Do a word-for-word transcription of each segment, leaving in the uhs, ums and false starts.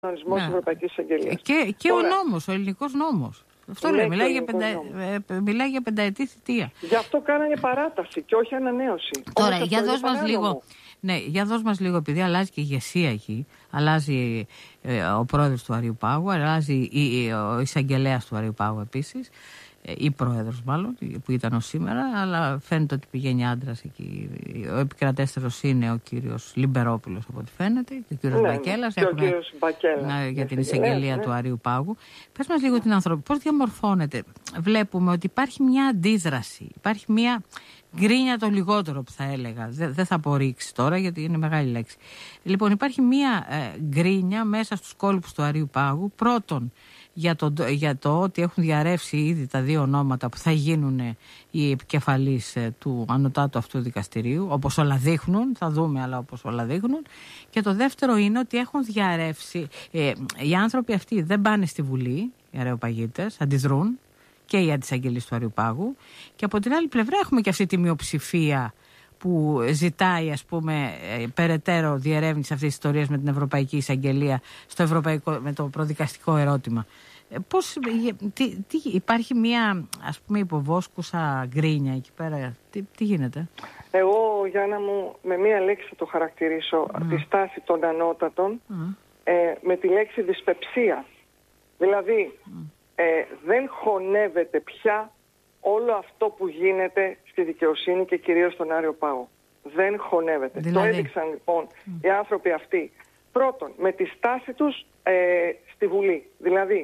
κανονισμός της Ευρωπαϊκής Εισαγγελίας. Και, και Τώρα, ο νόμος, ο ελληνικός νόμος. Αυτό ναι, λέει, μιλάει για, πεντα... μιλάει για πενταετή θητεία. Γι' αυτό κάνανε παράταση και όχι ανανέωση. Τώρα, Όμως για δώσ' μας λίγο, ναι, για δώσ' μας λίγο, επειδή αλλάζει και η ηγεσία εκεί, αλλάζει ε, ο πρόεδρος του Αριουπάγου, αλλάζει η, η, ο εισαγγελέας του Αριουπάγου επίσης, ή πρόεδρος μάλλον, που ήταν ως σήμερα, αλλά φαίνεται ότι πηγαίνει άντρας εκεί. Ο επικρατέστερος είναι ο κύριος Λιμπερόπουλος, από ό,τι φαίνεται, και ο κύριος ναι, Μπακέλας. Και ο κύριος Μπακέλας. Να, για την εισαγγελία ναι. του Αριουπάγου. Πες μας λίγο την ανθρώπινη. Πώς διαμορφώνεται. Βλέπουμε ότι υπάρχει μια αντίδραση, υπάρχει μια γκρίνια το λιγότερο που θα έλεγα. Δεν, δεν θα πω ρήξη τώρα, γιατί είναι μεγάλη λέξη. Λοιπόν, υπάρχει μια ε, γκρίνια μέσα στους κόλπους του Αριουπάγου. Πρώτον, Για το, για το ότι έχουν διαρρεύσει ήδη τα δύο ονόματα που θα γίνουν οι επικεφαλείς ε, του ανωτάτου αυτού δικαστηρίου, όπως όλα δείχνουν, θα δούμε, αλλά όπως όλα δείχνουν. Και το δεύτερο είναι ότι έχουν διαρρεύσει, ε, οι άνθρωποι αυτοί δεν πάνε στη Βουλή, οι αρεοπαγίτες, αντιδρούν, και οι αντισαγγελείς του Αριουπάγου. Και από την άλλη πλευρά έχουμε και αυτή τη μειοψηφία που ζητάει, ας πούμε, ε, περαιτέρω διερεύνηση αυτής της ιστορίας με την Ευρωπαϊκή Εισαγγελία στο ευρωπαϊκό, με το προδικαστικό ερώτημα. Ε, πώς, τι, τι, υπάρχει μια, ας πούμε, υποβόσκουσα γκρίνια εκεί πέρα. Τι, τι γίνεται? Εγώ, Γιάννα μου, με μία λέξη θα το χαρακτηρίσω, mm. τη στάση των ανώτατων, mm. ε, με τη λέξη δυσπεψία. Δηλαδή, mm. ε, δεν χωνεύεται πια όλο αυτό που γίνεται στη δικαιοσύνη και κυρίως στον Αριοπάγο. Δεν χωνεύεται. Δηλαδή. Το έδειξαν λοιπόν mm. οι άνθρωποι αυτοί. Πρώτον, με τη στάση τους ε, στη Βουλή. Δηλαδή,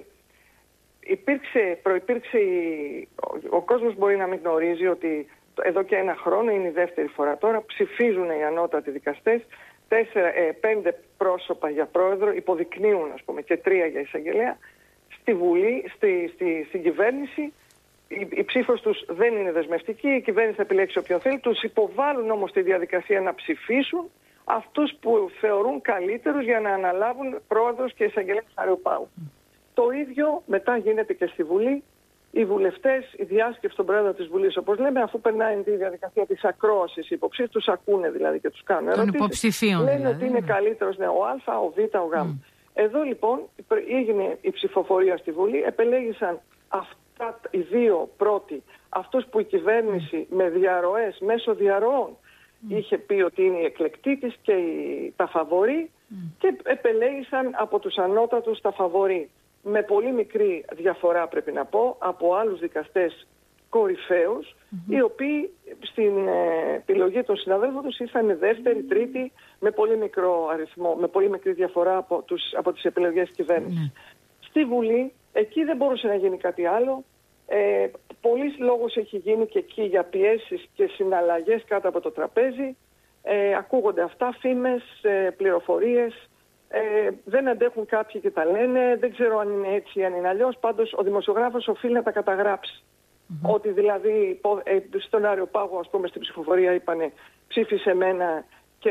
υπήρξε, προϋπήρξε η... ο, ο κόσμος μπορεί να μην γνωρίζει ότι εδώ και ένα χρόνο, είναι η δεύτερη φορά τώρα, ψηφίζουν οι ανώτατοι δικαστές, τέσσερα, ε, πέντε πρόσωπα για πρόεδρο, υποδεικνύουν, ας πούμε, και τρία για εισαγγελέα, στη Βουλή, στη, στη, στην κυβέρνηση. Η, η ψήφος τους δεν είναι δεσμευτική, η κυβέρνηση θα επιλέξει όποιον θέλει, τους υποβάλλουν όμως τη διαδικασία να ψηφίσουν αυτούς που θεωρούν καλύτερους για να αναλάβουν πρόεδρος και εισαγγελέα του Αριοπάγου. Mm. Το ίδιο μετά γίνεται και στη Βουλή. Οι βουλευτές, η διάσκεψη των πρόεδρων της Βουλής, όπως λέμε, αφού περνάει τη διαδικασία της ακρόασης, οι υποψήφοι τους ακούνε δηλαδή και τους κάνουν ερωτήσεις. Των υποψηφίων. Λένε δηλαδή, ότι είναι ναι. καλύτερος ναι, ο Α, ο Β, ο Γ. Mm. Εδώ λοιπόν έγινε η ψηφοφορία στη Βουλή, επελέγησαν αυτά οι δύο πρώτοι, αυτούς που η κυβέρνηση mm. με διαρροές, μέσω διαρροών, mm. είχε πει ότι είναι η εκλεκτή της και η, τα φαβορί mm. και επελέγησαν από τους ανώτατους τα φαβορί. Με πολύ μικρή διαφορά, πρέπει να πω, από άλλους δικαστές κορυφαίους, mm-hmm. οι οποίοι στην ε, επιλογή των συναδέλφων τους ήρθαν δεύτερη, mm-hmm. τρίτη, με πολύ μικρό αριθμό, με πολύ μικρή διαφορά από, τους, από τις επιλογές της κυβέρνησης. Mm-hmm. Στη Βουλή, εκεί δεν μπορούσε να γίνει κάτι άλλο. Ε, πολλής λόγος έχει γίνει και εκεί για πιέσεις και συναλλαγές κάτω από το τραπέζι. Ε, ακούγονται αυτά, φήμες, ε, πληροφορίες. Ε, δεν αντέχουν κάποιοι και τα λένε, δεν ξέρω αν είναι έτσι ή αν είναι αλλιώς. Πάντως ο δημοσιογράφος οφείλει να τα καταγράψει. Mm-hmm. Ότι δηλαδή ε, στον Αριοπάγο, ας πούμε, στην ψηφοφορία είπανε ψήφισε μένα και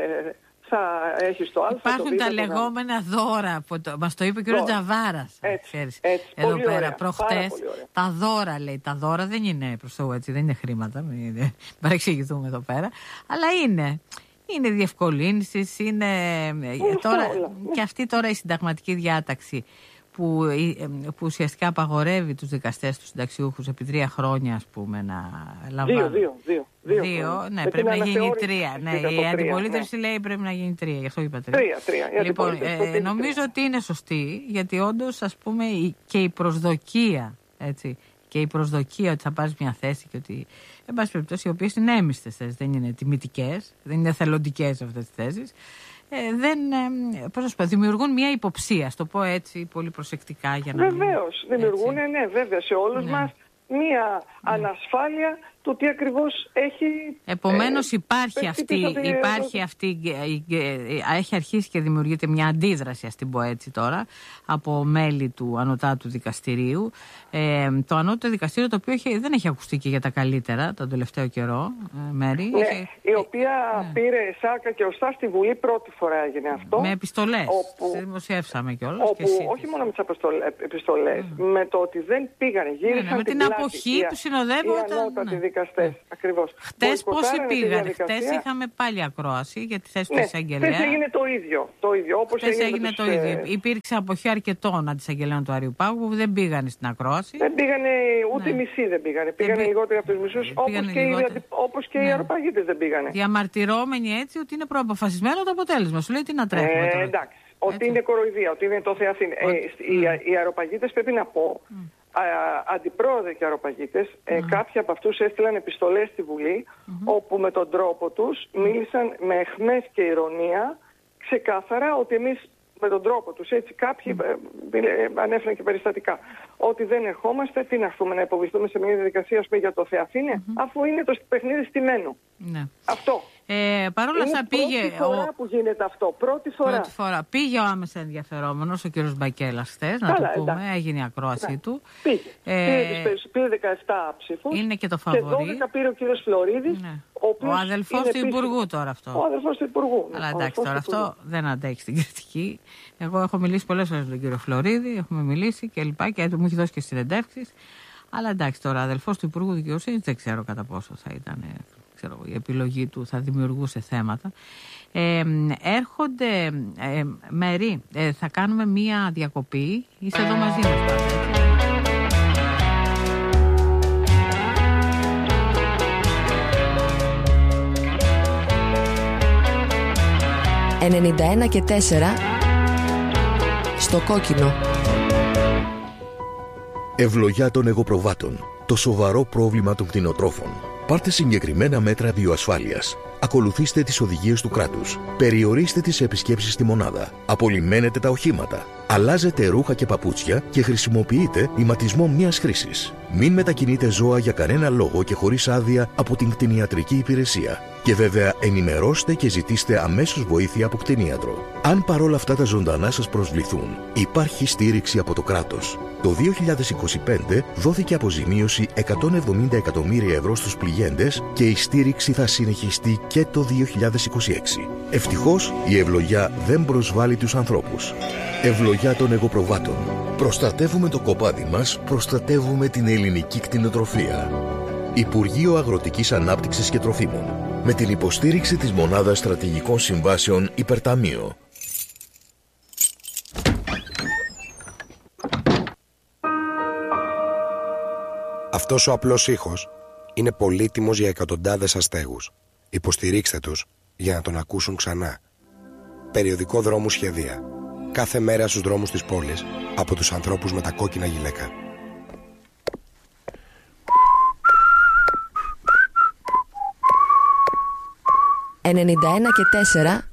θα έχεις το Α. Υπάρχουν το β, τα το λεγόμενα δώρα, που το, μας το είπε ο κ. Τζαβάρας. Έτσι, έτσι, εδώ πολύ πέρα, ωραία, προχτές. Τα δώρα, λέει. Τα δώρα δεν είναι προς το έτσι, δεν είναι χρήματα, μην παρεξηγηθούμε εδώ πέρα. Αλλά είναι. Είναι διευκολύνσεις, είναι τώρα, και αυτή τώρα η συνταγματική διάταξη που, που ουσιαστικά απαγορεύει τους δικαστές, τους συνταξιούχους επί τρία χρόνια, ας πούμε, να λαμβάνουν. Δύο, δύο, δύο. Δύο, ναι, πρέπει να γίνει τρία. Ναι, η αντιπολίτευση ναι. λέει πρέπει να γίνει τρία, γι' αυτό είπα τρία. Τρία, τρία. Λοιπόν, ε, νομίζω ότι είναι σωστή, γιατί όντως, ας πούμε, και η προσδοκία, έτσι, και η προσδοκία ότι θα πάρεις μια θέση και ότι, εν πάση περιπτώσει, οι οποίες είναι έμιστες θέσεις, δεν είναι τιμητικές, δεν είναι θελοντικές αυτές τις θέσεις, ε, δεν, ε, πώς να σου πω, δημιουργούν μια υποψία, στο πω έτσι πολύ προσεκτικά για να Βεβαίως, μην, δημιουργούν, έτσι. ναι, βέβαια, σε όλους ναι. μας μια ανασφάλεια του τι ακριβώς έχει. Επομένως ε, υπάρχει, αυτή, υπάρχει αυτή, έχει αρχίσει και δημιουργείται μια αντίδραση, ας την πω έτσι τώρα, από μέλη του ανωτάτου δικαστηρίου. Ε, το ανώτατο δικαστήριο, το οποίο έχει, δεν έχει ακουστεί και για τα καλύτερα τον τελευταίο καιρό, ε, Μέρη. Ναι, έχει, η οποία ναι. πήρε σάρκα και οστά στη Βουλή, πρώτη φορά έγινε αυτό. Με επιστολές, όπου, δημοσιεύσαμε κιόλας. Όπου, και όχι μόνο με τις επιστολές, mm. με το ότι δεν πήγανε, γύρισαν ναι, ναι, με την πλάτη, αποχή που συνοδεύονταν. Ναι. δικαστές. Ναι. Ακριβώς. Χτες πόσοι πήγαν? Χτες είχαμε πάλι ακρόαση για τη θέση ναι, του εισαγγελέα. Χτες έγινε το ίδιο. Το ίδιο όπως χτες έγινε, έγινε τους, το ίδιο. Υπήρξε αποχή αρκετών αντισαγγελέων του Αριού Πάγου που δεν πήγαν στην ακρόαση. Δεν πήγανε, ούτε ναι. μισοί δεν πήγανε. Πήγανε πήγ... λιγότεροι από τους μισούς, όπως και, λιγότεροι... οι, όπως και ναι. οι αεροπαγίτες δεν πήγανε. Διαμαρτυρώμενοι έτσι ότι είναι προαποφασισμένο το αποτέλεσμα. Σου λέει τι να τρέχουμε τώρα. Ε, εντάξει. Ότι έτσι. Είναι κοροϊδία, ότι είναι το Θεαθήνη. Ε, οι, οι αεροπαγίτες πρέπει να πω, mm. α, αντιπρόεδροι και αεροπαγίτες, mm. ε, κάποιοι από αυτούς έστειλαν επιστολές στη Βουλή, mm-hmm. όπου με τον τρόπο τους μίλησαν με αιχμές και ηρωνία ξεκάθαρα ότι εμείς με τον τρόπο τους, έτσι κάποιοι mm. ε, ε, ανέφεραν και περιστατικά, ότι δεν ερχόμαστε, τι να έρθουμε να υποβληθούμε σε μια διαδικασία ας πούμε, για το Θεαθήνε, mm-hmm. αφού είναι το παιχνίδι στημένο. Mm. Αυτό. Ε, Παρ' όλα αυτά πήγε. Πρώτη φορά ο... που γίνεται αυτό. Πρώτη φορά. Πρώτη φορά. Πήγε ο άμεσα ενδιαφερόμενος, ο κύριος Μπακέλας, χθες, να το πούμε. Εντάξει. Έγινε η ακρόαση ναι. του. Πήγε. Ε... Πήρε δεκαεπτά ψήφους. Είναι και το φαβορί. Και δώδεκα πήρε ο κύριος Φλωρίδης. Ναι. Ο, ο αδελφός του επίσης... Υπουργού τώρα αυτό. Ο αδελφός του Υπουργού. Ναι. Αλλά εντάξει, τώρα αυτό δεν αντέχει την κριτική. Εγώ έχω μιλήσει πολλές φορές με τον κύριο Φλωρίδη, έχουμε μιλήσει και λοιπά και μου έχει δώσει και συνεντεύξεις. Αλλά εντάξει, τώρα αδελφός του Υπουργού Δικαιοσύνης δεν ξέρω κατά πόσο θα ήταν. Ξέρω, η επιλογή του θα δημιουργούσε θέματα. Ε, έρχονται ε, Μέρη, ε, θα κάνουμε μία διακοπή. Είσαι εδώ μαζί μας πάντα. ενενήντα ένα και τέσσερα στο κόκκινο. Ευλογιά των εγωπροβάτων. Το σοβαρό πρόβλημα των κτηνοτρόφων. Πάρτε συγκεκριμένα μέτρα βιοασφάλειας. Ακολουθήστε τις οδηγίες του κράτους. Περιορίστε τις επισκέψεις στη μονάδα. Απολυμμένετε τα οχήματα. Αλλάζετε ρούχα και παπούτσια και χρησιμοποιείτε ηματισμό μιας χρήσης. Μην μετακινείτε ζώα για κανένα λόγο και χωρίς άδεια από την κτηνιατρική υπηρεσία. Και βέβαια ενημερώστε και ζητήστε αμέσως βοήθεια από κτηνίατρο. Αν παρόλα αυτά τα ζωντανά σας προσβληθούν, υπάρχει στήριξη από το κράτος. Το δύο χιλιάδες είκοσι πέντε δόθηκε αποζημίωση εκατόν εβδομήντα εκατομμύρια ευρώ στους πληγέντες και η στήριξη θα συνεχιστεί και το δύο χιλιάδες είκοσι έξι. Ευτυχώς η ευλογιά δεν προσβάλλει τους ανθρώπους. Ευλογιά των εγωπροβάτων. Προστατεύουμε το κοπάδι μας, προστατεύουμε την ελληνική κτηνοτροφία. Υπουργείο Αγροτικής Ανάπτυξης και Τροφίμων. Με την υποστήριξη της Μονάδας Στρατηγικών Συμβάσεων Υπερταμείο. Αυτός ο απλός ήχος είναι πολύτιμος για εκατοντάδες αστέγους. Υποστηρίξτε τους για να τον ακούσουν ξανά. Περιοδικό Δρόμου Σχεδία. Κάθε μέρα στους δρόμους της πόλης από τους ανθρώπους με τα κόκκινα γυλαίκα. ενενήντα ένα και τέσσερα